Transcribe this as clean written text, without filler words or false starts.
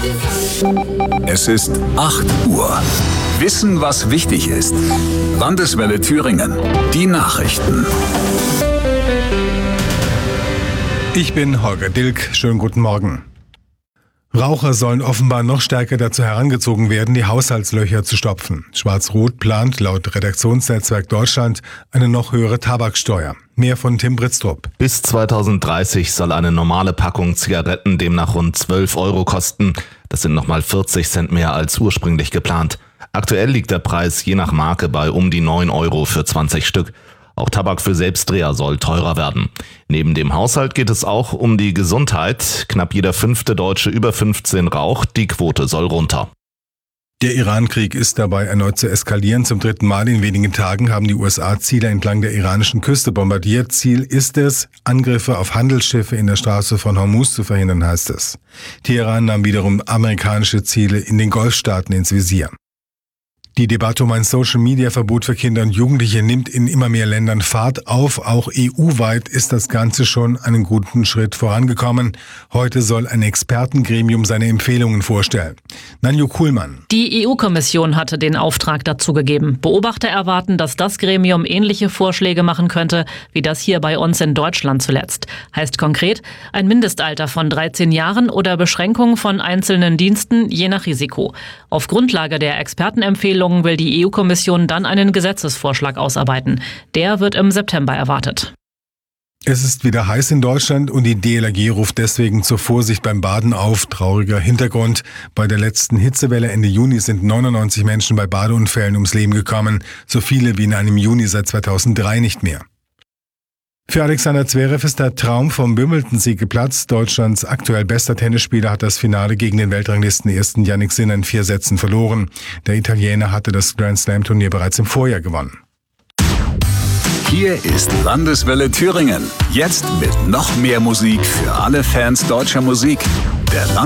Es ist 8 Uhr. Wissen, was wichtig ist. Landeswelle Thüringen. Die Nachrichten. Ich bin Holger Dilk. Schönen guten Morgen. Raucher sollen offenbar noch stärker dazu herangezogen werden, die Haushaltslöcher zu stopfen. Schwarz-Rot plant laut Redaktionsnetzwerk Deutschland eine noch höhere Tabaksteuer. Mehr von Tim Britztrup. Bis 2030 soll eine normale Packung Zigaretten demnach rund 12 € kosten. Das sind nochmal 40 Cent mehr als ursprünglich geplant. Aktuell liegt der Preis je nach Marke bei um die 9 € für 20 Stück. Auch Tabak für Selbstdreher soll teurer werden. Neben dem Haushalt geht es auch um die Gesundheit. Knapp jeder 5. Deutsche über 15 raucht. Die Quote soll runter. Der Iran-Krieg ist dabei erneut zu eskalieren. Zum 3. Mal in wenigen Tagen haben die USA Ziele entlang der iranischen Küste bombardiert. Ziel ist es, Angriffe auf Handelsschiffe in der Straße von Hormuz zu verhindern, heißt es. Teheran nahm wiederum amerikanische Ziele in den Golfstaaten ins Visier. Die Debatte um ein Social-Media-Verbot für Kinder und Jugendliche nimmt in immer mehr Ländern Fahrt auf. Auch EU-weit ist das Ganze schon einen guten Schritt vorangekommen. Heute soll ein Expertengremium seine Empfehlungen vorstellen. Nanju Kuhlmann. Die EU-Kommission hatte den Auftrag dazu gegeben. Beobachter erwarten, dass das Gremium ähnliche Vorschläge machen könnte, wie das hier bei uns in Deutschland zuletzt. Heißt konkret, ein Mindestalter von 13 Jahren oder Beschränkung von einzelnen Diensten je nach Risiko. Auf Grundlage der Expertenempfehlungen will die EU-Kommission dann einen Gesetzesvorschlag ausarbeiten. Der wird im September erwartet. Es ist wieder heiß in Deutschland und die DLRG ruft deswegen zur Vorsicht beim Baden auf. Trauriger Hintergrund. Bei der letzten Hitzewelle Ende Juni sind 99 Menschen bei Badeunfällen ums Leben gekommen. So viele wie in einem Juni seit 2003 nicht mehr. Für Alexander Zverev ist der Traum vom Wimbledon-Sieg geplatzt. Deutschlands aktuell bester Tennisspieler hat das Finale gegen den Weltranglisten-Ersten Jannik Sinner in 4 Sätzen verloren. Der Italiener hatte das Grand-Slam-Turnier bereits im Vorjahr gewonnen. Hier ist Landeswelle Thüringen. Jetzt mit noch mehr Musik für alle Fans deutscher Musik. Der